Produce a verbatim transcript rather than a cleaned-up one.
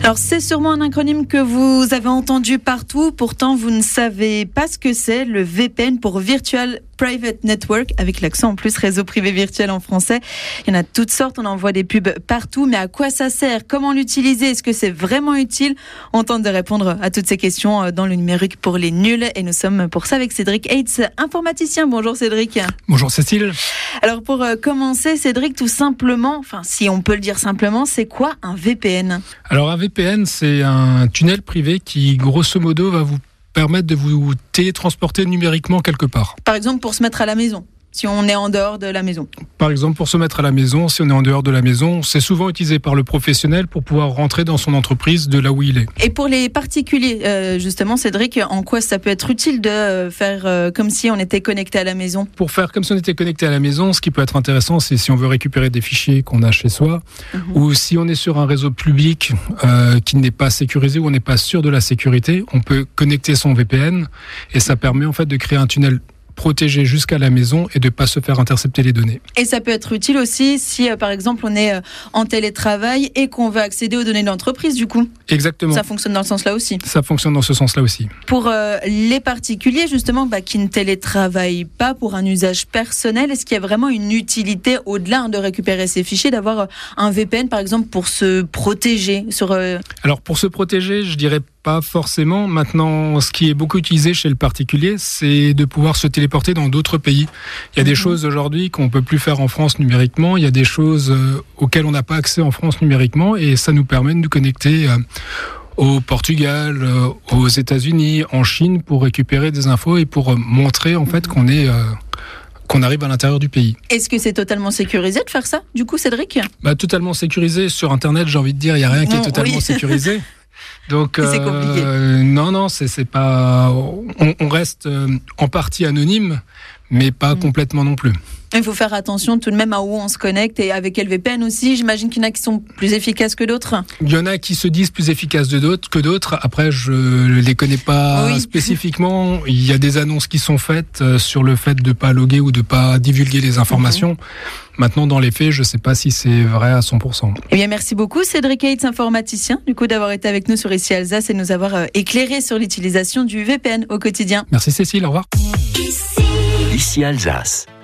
Alors c'est sûrement un acronyme que vous avez entendu partout, pourtant vous ne savez pas ce que c'est, le V P N pour Virtual Private Network, avec l'accent en plus réseau privé virtuel en français. Il y en a toutes sortes, on en voit des pubs partout, mais à quoi ça sert? Comment l'utiliser? Est-ce que c'est vraiment utile? On tente de répondre à toutes ces questions dans le numérique pour les nuls, et nous sommes pour ça avec Cédric Heitz, informaticien. Bonjour Cédric. Bonjour Cécile. Alors pour commencer Cédric, tout simplement, enfin si on peut le dire simplement, c'est quoi un V P N? Alors un V P N, c'est un tunnel privé qui grosso modo va vous permettre de vous télétransporter numériquement quelque part. Par exemple pour se mettre à la maison, si on est en dehors de la maison. Par exemple pour se mettre à la maison, si on est en dehors de la maison, c'est souvent utilisé par le professionnel pour pouvoir rentrer dans son entreprise de là où il est. Et pour les particuliers, euh, justement Cédric, en quoi ça peut être utile de faire euh, comme si on était connecté à la maison? Pour faire comme si on était connecté à la maison, ce qui peut être intéressant, c'est si on veut récupérer des fichiers qu'on a chez soi, mmh. ou si on est sur un réseau public euh, qui n'est pas sécurisé, ou on n'est pas sûr de la sécurité, on peut connecter son V P N, et ça permet en fait de créer un tunnel protégé jusqu'à la maison et de ne pas se faire intercepter les données. Et ça peut être utile aussi si, euh, par exemple, on est euh, en télétravail et qu'on veut accéder aux données de l'entreprise, du coup. Exactement. Ça fonctionne dans ce sens-là aussi. Ça fonctionne dans ce sens-là aussi. Pour euh, les particuliers, justement, bah, qui ne télétravaillent pas pour un usage personnel, est-ce qu'il y a vraiment une utilité, au-delà hein, de récupérer ces fichiers, d'avoir euh, un V P N, par exemple, pour se protéger sur, euh... Alors, pour se protéger, je dirais pas forcément. Maintenant, ce qui est beaucoup utilisé chez le particulier, c'est de pouvoir se téléporter dans d'autres pays. Il y a mmh. des choses aujourd'hui qu'on peut plus faire en France numériquement. Il y a des choses euh, auxquelles on n'a pas accès en France numériquement, et ça nous permet de nous connecter euh, au Portugal, euh, aux États-Unis, en Chine, pour récupérer des infos et pour euh, montrer en fait mmh. qu'on est euh, qu'on arrive à l'intérieur du pays. Est-ce que c'est totalement sécurisé de faire ça, du coup, Cédric? Bah, totalement sécurisé. Sur Internet, j'ai envie de dire, il n'y a rien qui est totalement oui. sécurisé. Donc, c'est compliqué. Euh, non, non, c'est, c'est pas. On, on reste euh, en partie anonyme, mais pas mmh. complètement non plus. Il faut faire attention tout de même à où on se connecte et avec quel V P N aussi. J'imagine qu'il y en a qui sont plus efficaces que d'autres. Il y en a qui se disent plus efficaces de d'autres, que d'autres. Après, je ne les connais pas oui. spécifiquement. Il y a des annonces qui sont faites sur le fait de ne pas loguer ou de ne pas divulguer les informations. Mmh. Maintenant, dans les faits, je ne sais pas si c'est vrai à cent pour cent. Eh bien, merci beaucoup, Cédric Heitz, informaticien, du coup, d'avoir été avec nous sur Ici Alsace et nous avoir euh, éclairé sur l'utilisation du V P N au quotidien. Merci Cécile, au revoir. Ici Alsace.